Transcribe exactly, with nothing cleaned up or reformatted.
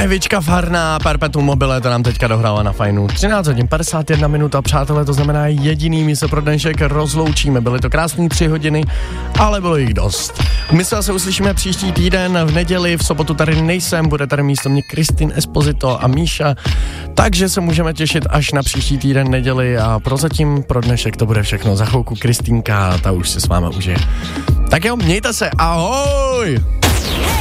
Evička Farná, Perpetuum mobile, to nám teďka dohrála na fajnu. třináct hodin padesát jedna minuta, přátelé, to znamená jediný, my se pro dnešek rozloučíme. Byly to krásný tři hodiny, ale bylo jich dost. My se zase uslyšíme příští týden v neděli, v sobotu tady nejsem, bude tady místo mě Kristin Esposito a Míša, takže se můžeme těšit až na příští týden neděli a prozatím pro dnešek to bude všechno. Za chvilku Kristýnka, ta už se s váma užije. Tak jo, mějte se, ahoj!